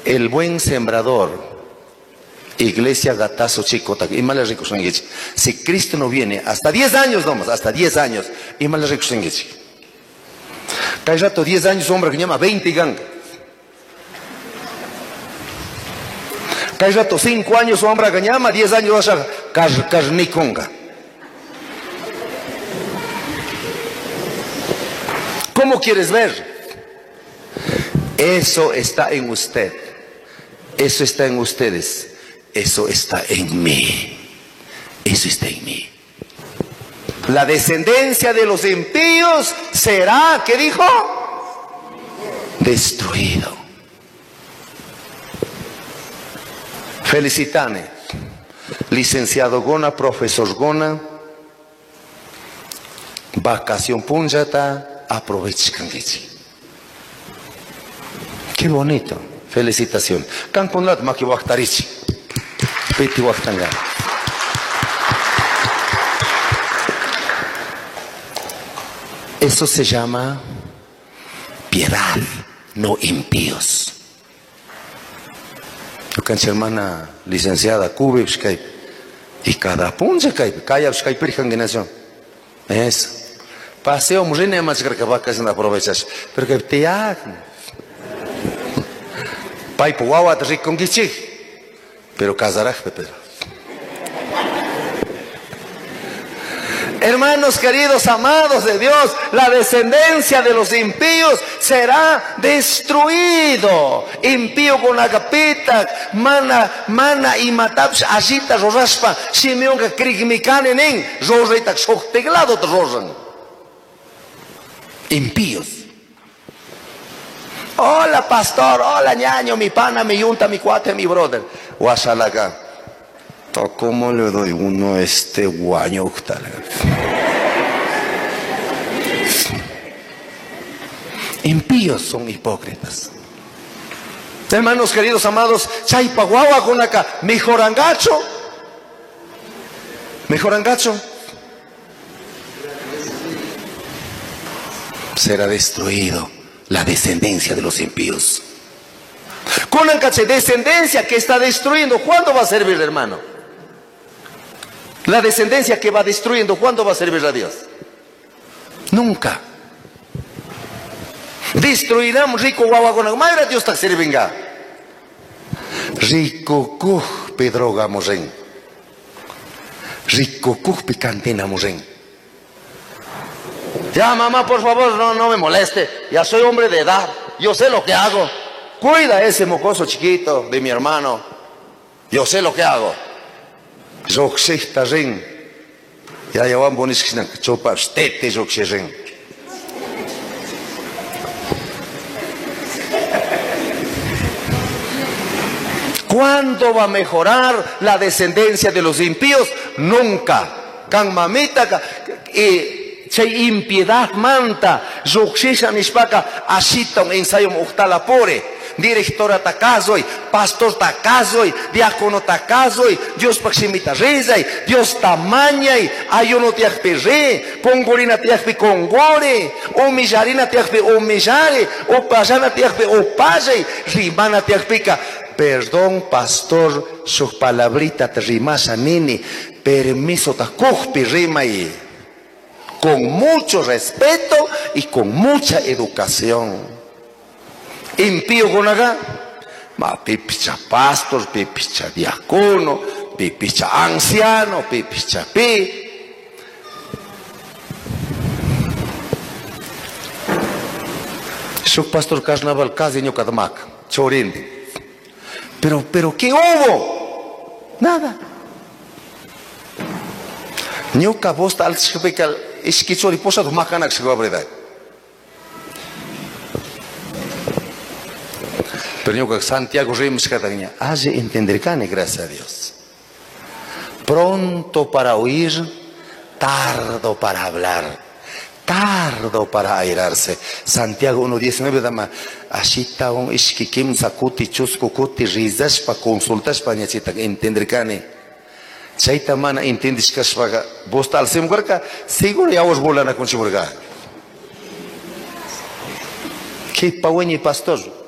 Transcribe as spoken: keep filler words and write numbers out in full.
El buen sembrador, iglesia gatazo chico, y malas ricos en ella. Si Cristo no viene, hasta diez años nomás, hasta diez años, y malas ricos en ella. Cada rato diez años, hombre que llama veinte ganga. Cada rato cinco años, hombre que llama diez años, vas a carniconga. ¿Cómo quieres ver? Eso está en usted. Eso está en ustedes. Eso está en mí. Eso está en mí. La descendencia de los impíos será, ¿qué dijo? Destruido. Felicitane. Licenciado Gona, profesor Gona. Vacación punjata. Aprovechen. Qué bonito. Felicitación. Camponat maki waktarichi. Peti waktanga. Eso se llama piedad, no impíos. Yo canché hermana licenciada Cube y cada punta que calla que perjangenación. Eso. Paseo murine más que que vacas en aprovechas, pero que te hagan. Pai puawa te ricongichi, pero casarás Pedro. Hermanos queridos, amados de Dios, la descendencia de los impíos será destruido. Impío con agapita, mana, mana y matapsh, agita rosaspa, Simeón que krigmikanen en, rosaitak shokteglado te rosan. Impíos. Hola pastor, hola ñaño, mi pana, mi yunta, mi cuate, mi brother. Guasalaga. ¿Cómo le doy uno a este guaño? Impíos son hipócritas. Hermanos queridos, amados, chaypaguagua con acá, mejorangacho. Mejorangacho. Será destruido la descendencia de los impíos. Con la descendencia que está destruyendo, ¿cuándo va a servir, hermano? La descendencia que va destruyendo, ¿cuándo va a servir a Dios? Nunca. Destruirán rico guaguagona. Madre Dios te sirvenga. Rico cuj pedroga moren. Rico cuj picantina moren. Ya mamá, por favor, no, no me moleste. Ya soy hombre de edad. Yo sé lo que hago. Cuida a ese mocoso chiquito de mi hermano. Yo sé lo que hago. Roxista ring. Ya llevan bonisquinan chopa stete roxi ring. ¿Cuándo va a mejorar la descendencia de los impíos? Nunca. Can mamita y se impiedad manta, roxisha nispaka asita un ensayo muhtala pore. Directora takazoi, pastor takazoi, diácono takazoi, Dios paximita rezai, Dios tamañai, ayuno tiakpe re, pongorina tiakpe congore, omillarina tiakpe omillare, opayana tiakpe opayai, rimana tiakpika. Perdón, pastor, su palabrita te rimasa nini, permiso ta cojpi rimai. Con mucho respeto y con mucha educación. Impío con acá, ma pipicha pastor, pipicha diácono, pipicha anciano, pipicha pi. Su pastor carnaval casi no cadmac, chorindi. Pero, pero, ¿qué hubo? Nada. Nyoka bosta al shpekal iskichori posa makanak shgobredai. Pero nyoka Santiago Rims katagna, hace entender cane, gracias a Dios. Pronto para oír, tardo para hablar, tardo para airarse. Santiago uno diecinueve dama, ashita on iskikim sakuti chuskukuti rizash pa consultas pa nyachita entender cane. Chaita mana entendis que svaga bosta al semgarka seguro ya os bolana con chimurga. Que paweni pastor.